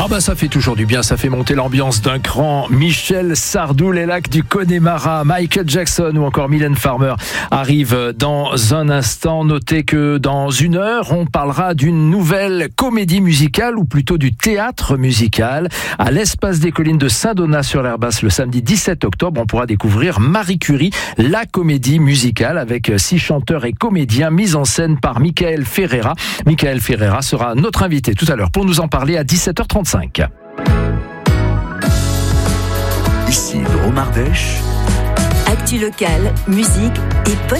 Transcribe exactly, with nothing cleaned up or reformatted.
Ah bah ça fait toujours du bien, ça fait monter l'ambiance d'un cran. Michel Sardou, les lacs du Connemara, Michael Jackson ou encore Mylène Farmer arrivent dans un instant. Notez que dans une heure, on parlera d'une nouvelle comédie musicale ou plutôt du théâtre musical. À l'Espace des Collines de Saint-Donat-sur-l'Herbasse le samedi dix-sept octobre, on pourra découvrir Marie Curie, la comédie musicale avec six chanteurs et comédiens mis en scène par Michael Ferreira. Michael Ferreira sera notre invité tout à l'heure pour nous en parler à dix-sept heures trente-cinq. Ici Drôme Ardèche. Actu locale, musique et